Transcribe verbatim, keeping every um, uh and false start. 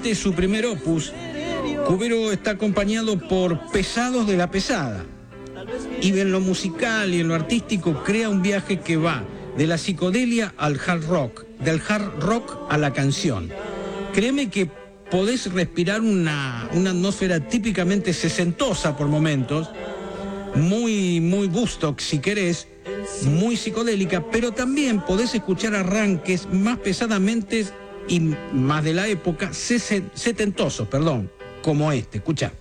Este es su primer opus. Cubero está acompañado por Pesados de la Pesada. Y en lo musical y en lo artístico crea un viaje que va de la psicodelia al hard rock, del hard rock a la canción. Créeme que podés respirar una, una atmósfera típicamente sesentosa por momentos, muy, muy Woodstock si querés, muy psicodélica, pero también podés escuchar arranques más pesadamente y más de la época setentosos, perdón, como este. Escuchá.